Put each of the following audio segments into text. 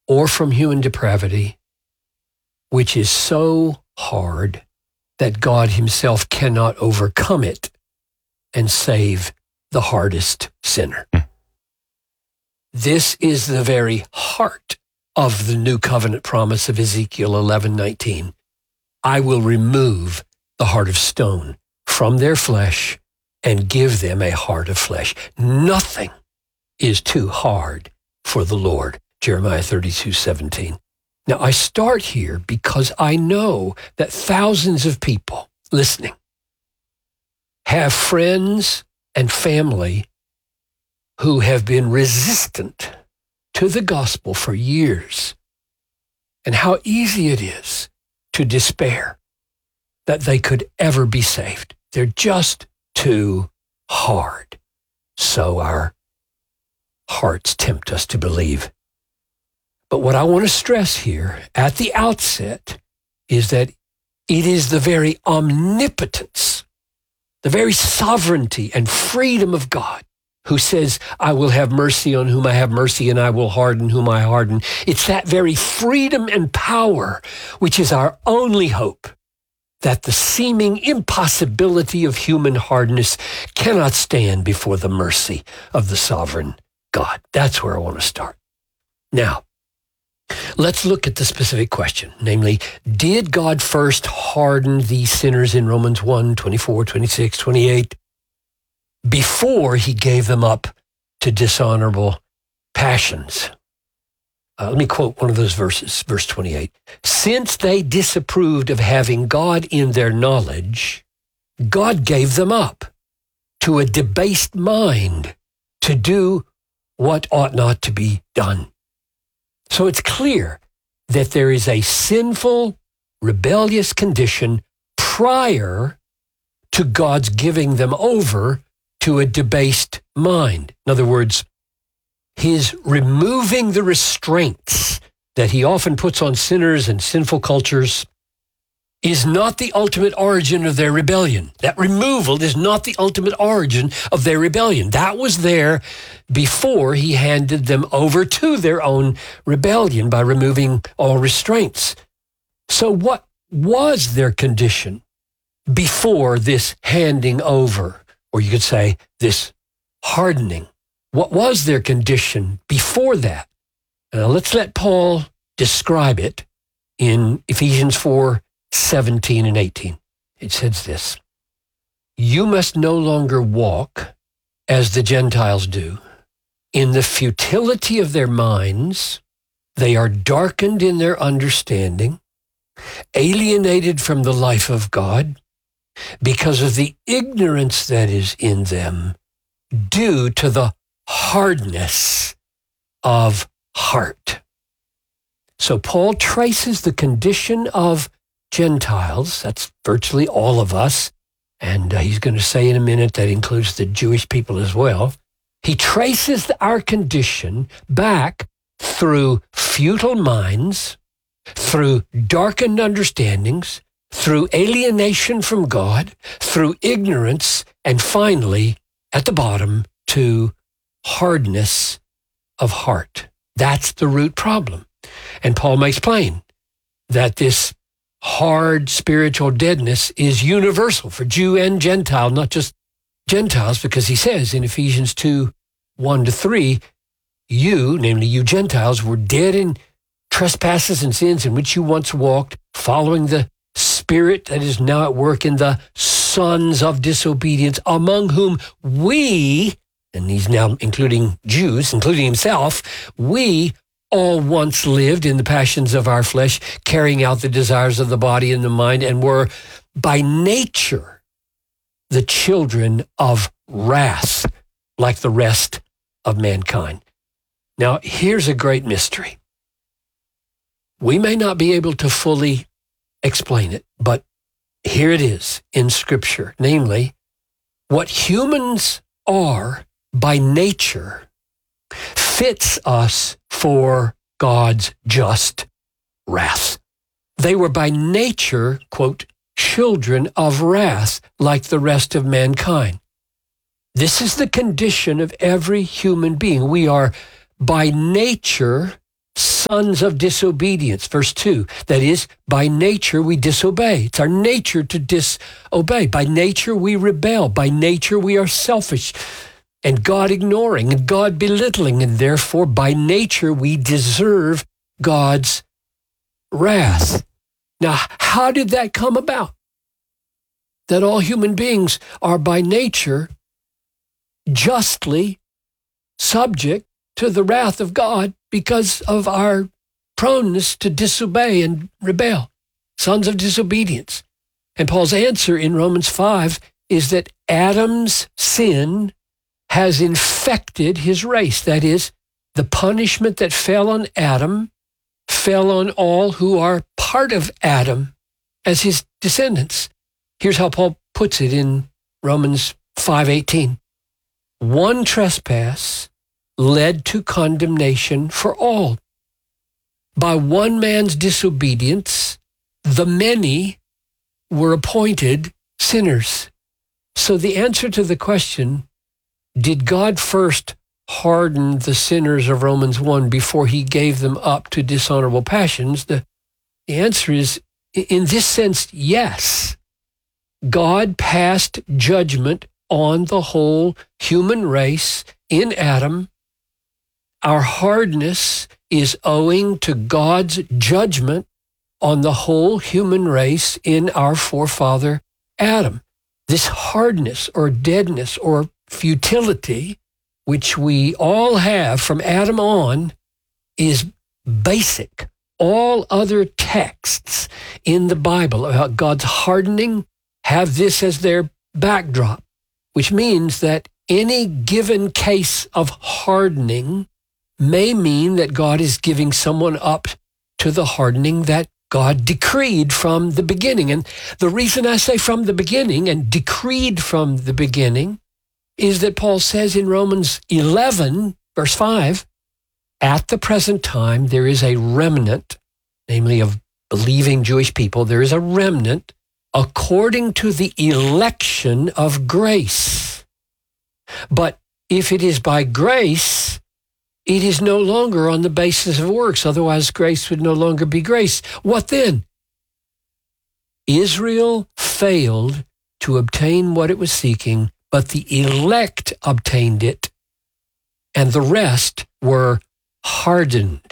or from human depravity, which is so hard that God himself cannot overcome it and save the hardest sinner. This is the very heart of the new covenant promise of Ezekiel 11:19. I will remove the heart of stone from their flesh and give them a heart of flesh. Nothing is too hard for the Lord. Jeremiah 32:17. Now, I start here because I know that thousands of people listening have friends and family who have been resistant to the gospel for years, and how easy it is to despair that they could ever be saved. They're just too hard. So our hearts tempt us to believe. But what I want to stress here at the outset is that it is the very omnipotence, the very sovereignty and freedom of God who says, I will have mercy on whom I have mercy and I will harden whom I harden. It's that very freedom and power which is our only hope, that the seeming impossibility of human hardness cannot stand before the mercy of the sovereign God. That's where I want to start. Now, let's look at the specific question, namely, did God first harden these sinners in Romans 1, 24, 26, 28, before he gave them up to dishonorable passions? Let me quote one of those verses, verse 28. Since they disapproved of having God in their knowledge, God gave them up to a debased mind to do what ought not to be done. So it's clear that there is a sinful, rebellious condition prior to God's giving them over to a debased mind. In other words, his removing the restraints that he often puts on sinners and sinful cultures is not the ultimate origin of their rebellion. That removal is not the ultimate origin of their rebellion. That was there before he handed them over to their own rebellion by removing all restraints. So what was their condition before this handing over, or you could say this hardening? What was their condition before that? Now let's let Paul describe it in Ephesians 4:17 and 18. It says this: you must no longer walk as the Gentiles do. In the futility of their minds, they are darkened in their understanding, alienated from the life of God because of the ignorance that is in them due to the hardness of heart. So Paul traces the condition of Gentiles, that's virtually all of us, and he's going to say in a minute that includes the Jewish people as well. He traces our condition back through futile minds, through darkened understandings, through alienation from God, through ignorance, and finally, at the bottom, to hardness of heart. That's the root problem. And Paul makes plain that this hard spiritual deadness is universal for Jew and Gentile, not just Gentiles, because he says in Ephesians 2, 1-3, you, namely you Gentiles, were dead in trespasses and sins in which you once walked, following the spirit that is now at work in the sons of disobedience, among whom we, and he's now including Jews, including himself, we all once lived in the passions of our flesh, carrying out the desires of the body and the mind, and were by nature the children of wrath, like the rest of mankind. Now, here's a great mystery. We may not be able to fully explain it, but here it is in Scripture, namely, what humans are by nature fits us for God's just wrath. They were by nature, quote, children of wrath, like the rest of mankind. This is the condition of every human being. We are by nature sons of disobedience. Verse 2, that is, by nature we disobey. It's our nature to disobey. By nature we rebel. By nature we are selfish and God ignoring and God belittling, and therefore by nature we deserve God's wrath. Now, how did that come about? That all human beings are by nature justly subject to the wrath of God because of our proneness to disobey and rebel, sons of disobedience. And Paul's answer in Romans 5 is that Adam's sin has infected his race. That is, the punishment that fell on Adam fell on all who are part of Adam as his descendants. Here's how Paul puts it in Romans 5:18. One trespass led to condemnation for all. By one man's disobedience, the many were appointed sinners. So the answer to the question, did God first harden the sinners of Romans 1 before he gave them up to dishonorable passions? The answer is, in this sense, yes. God passed judgment on the whole human race in Adam. Our hardness is owing to God's judgment on the whole human race in our forefather Adam. This hardness or deadness or futility, which we all have from Adam on, is basic. All other texts in the Bible about God's hardening have this as their backdrop, which means that any given case of hardening may mean that God is giving someone up to the hardening that God decreed from the beginning. And the reason I say from the beginning and decreed from the beginning is that Paul says in Romans 11, verse 5, at the present time there is a remnant, namely of believing Jewish people, there is a remnant according to the election of grace. But if it is by grace, it is no longer on the basis of works. Otherwise, grace would no longer be grace. What then? Israel failed to obtain what it was seeking, but the elect obtained it, and the rest were hardened.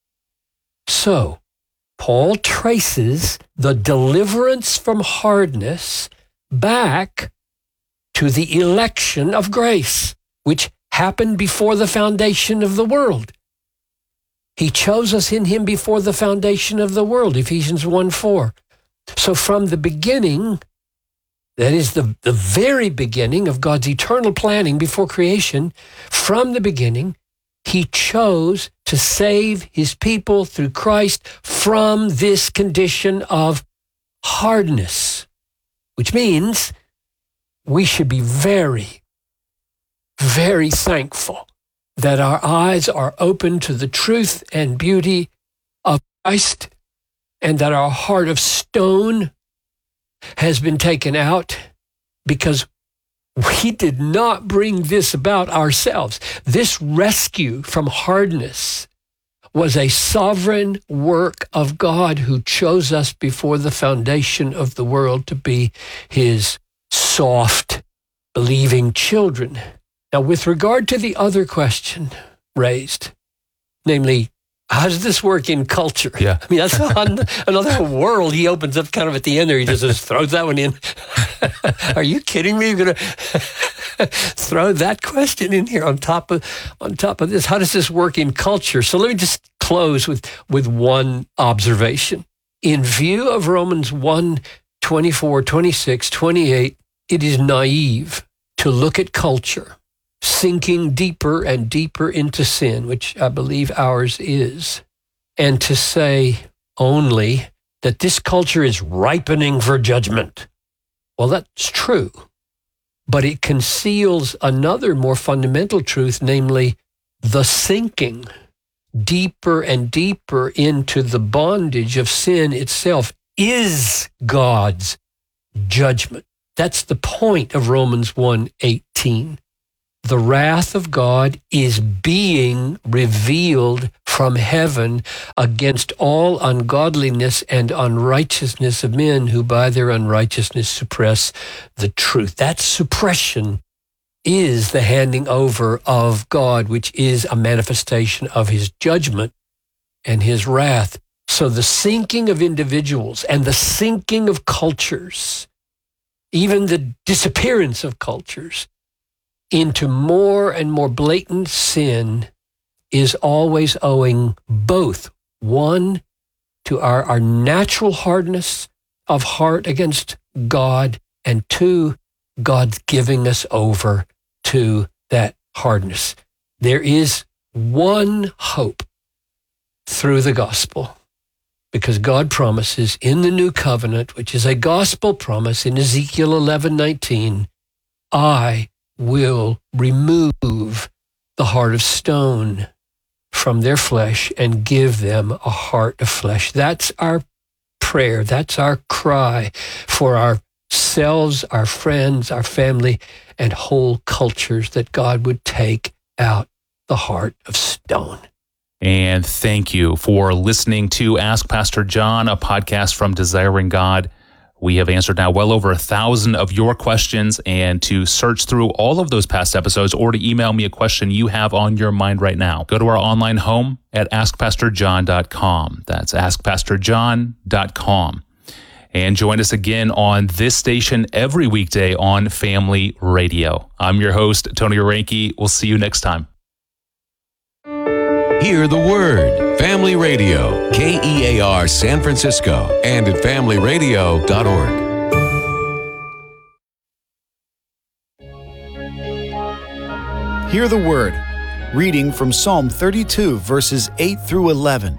So, Paul traces the deliverance from hardness back to the election of grace, which happened before the foundation of the world. He chose us in him before the foundation of the world, Ephesians 1:4. So from the beginning, that is the very beginning of God's eternal planning before creation, from the beginning, he chose to save his people through Christ from this condition of hardness, which means we should be very, very thankful that our eyes are open to the truth and beauty of Christ, and that our heart of stone has been taken out, because we did not bring this about ourselves. This rescue from hardness was a sovereign work of God, who chose us before the foundation of the world to be his soft, believing children. Now, with regard to the other question raised, namely, how does this work in culture? Yeah. I mean, that's another world he opens up kind of at the end there. He just throws that one in. Are you kidding me? You're going to throw that question in here on top of this? How does this work in culture? So let me just close with one observation. In view of Romans 1, 24, 26, 28, it is naive to look at culture sinking deeper and deeper into sin, which I believe ours is, and to say only that this culture is ripening for judgment. Well, that's true, but it conceals another more fundamental truth, namely the sinking deeper and deeper into the bondage of sin itself is God's judgment. That's the point of Romans 1:18. the wrath of God is being revealed from heaven against all ungodliness and unrighteousness of men who by their unrighteousness suppress the truth. That suppression is the handing over of God, which is a manifestation of his judgment and his wrath. So the sinking of individuals and the sinking of cultures, even the disappearance of cultures, into more and more blatant sin is always owing both, one, to our natural hardness of heart against God, and two, God's giving us over to that hardness. There is one hope through the gospel, because God promises in the new covenant, which is a gospel promise in Ezekiel 11:19, I will remove the heart of stone from their flesh and give them a heart of flesh. That's our prayer. That's our cry for ourselves, our friends, our family, and whole cultures, that God would take out the heart of stone. And thank you for listening to Ask Pastor John, a podcast from Desiring God. We have answered now well over 1,000 of your questions, and to search through all of those past episodes or to email me a question you have on your mind right now, go to our online home at askpastorjohn.com. That's askpastorjohn.com. And join us again on this station every weekday on Family Radio. I'm your host, Tony Orenke. We'll see you next time. Hear the Word. Family Radio, KEAR San Francisco, and at familyradio.org. Hear the Word. Reading from Psalm 32, verses 8 through 11.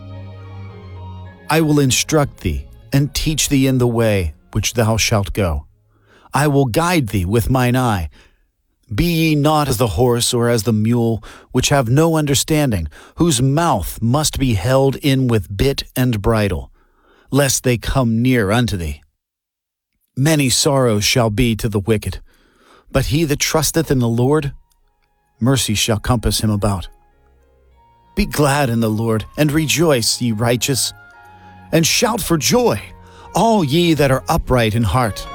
I will instruct thee, and teach thee in the way which thou shalt go. I will guide thee with mine eye. Be ye not as the horse or as the mule, which have no understanding, whose mouth must be held in with bit and bridle, lest they come near unto thee. Many sorrows shall be to the wicked, but he that trusteth in the Lord, mercy shall compass him about. Be glad in the Lord, and rejoice, ye righteous, and shout for joy, all ye that are upright in heart.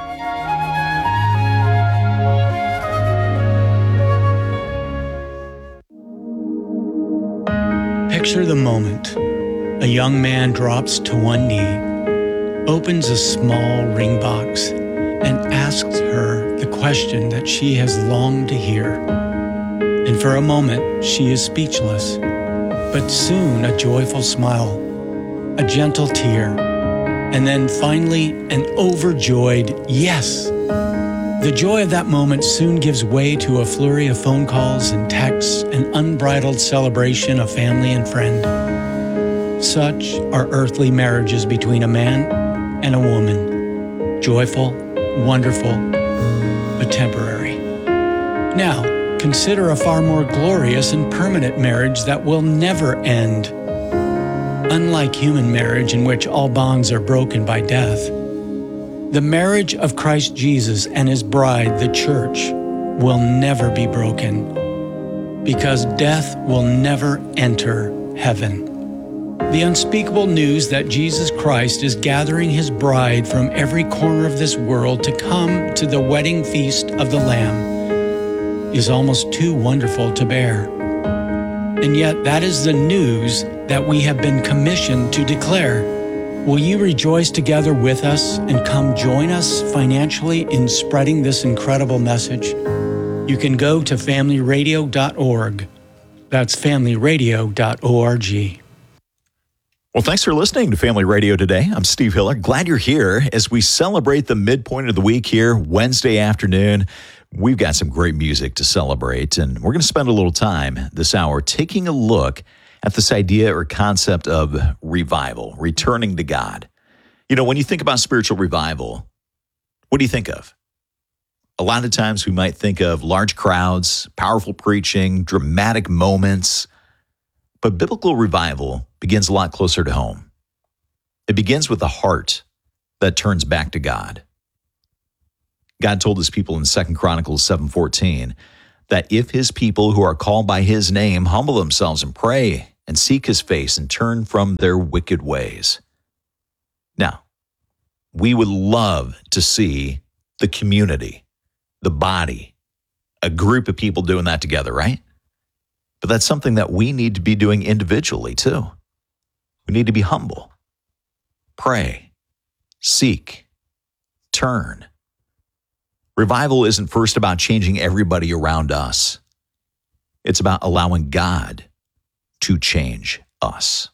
Picture the moment. A young man drops to one knee, opens a small ring box, and asks her the question that she has longed to hear. And for a moment, she is speechless. But soon a joyful smile, a gentle tear, and then finally an overjoyed yes. The joy of that moment soon gives way to a flurry of phone calls and texts, an unbridled celebration of family and friend. Such are earthly marriages between a man and a woman. Joyful, wonderful, but temporary. Now, consider a far more glorious and permanent marriage that will never end. Unlike human marriage, in which all bonds are broken by death, the marriage of Christ Jesus and his bride, the church, will never be broken, because death will never enter heaven. The unspeakable news that Jesus Christ is gathering his bride from every corner of this world to come to the wedding feast of the Lamb is almost too wonderful to bear. And yet that is the news that we have been commissioned to declare. Will you rejoice together with us and come join us financially in spreading this incredible message? You can go to familyradio.org. That's familyradio.org. Well, thanks for listening to Family Radio today. I'm Steve Hiller. Glad you're here as we celebrate the midpoint of the week here, Wednesday afternoon. We've got some great music to celebrate, and we're going to spend a little time this hour taking a look at this idea or concept of revival, returning to God. You know, when you think about spiritual revival, what do you think of? A lot of times we might think of large crowds, powerful preaching, dramatic moments, but biblical revival begins a lot closer to home. It begins with a heart that turns back to God. God told his people in 2 Chronicles 7:14 that if his people who are called by his name humble themselves and pray and seek his face and turn from their wicked ways. Now, we would love to see the community, the body, a group of people doing that together, right? But that's something that we need to be doing individually too. We need to be humble, pray, seek, turn. Revival isn't first about changing everybody around us. It's about allowing God to change us.